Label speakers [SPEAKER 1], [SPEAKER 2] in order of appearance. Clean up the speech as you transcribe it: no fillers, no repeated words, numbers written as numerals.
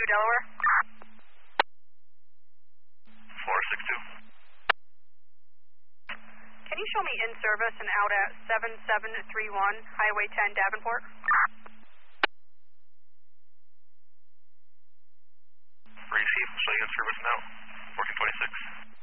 [SPEAKER 1] Delaware.
[SPEAKER 2] 462.
[SPEAKER 1] Can you show me in service and out at 7731 Highway 10 Davenport?
[SPEAKER 2] Receive, show you in service now. 1426.